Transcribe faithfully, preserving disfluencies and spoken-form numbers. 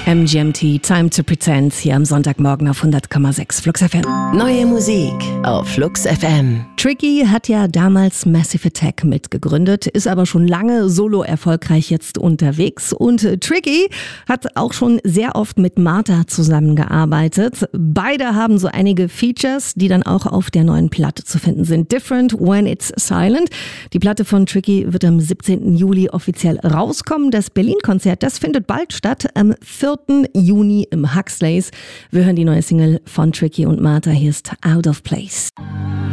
M G M T, Time to Pretend, hier am Sonntagmorgen auf hundert Komma sechs Flux F M. Neue Musik auf Flux F M. Tricky hat ja damals Massive Attack mitgegründet, ist aber schon lange solo erfolgreich jetzt unterwegs. Und Tricky hat auch schon sehr oft mit Martha zusammengearbeitet. Beide haben so einige Features, die dann auch auf der neuen Platte zu finden sind. Different When It's Silent. Die Platte von Tricky wird am siebzehnten Juli offiziell rauskommen. Das Berlin-Konzert, das findet bald statt, am vierten Juni im Huxleys. Wir hören die neue Single von Tricky und Martha. Hier ist Out of Place.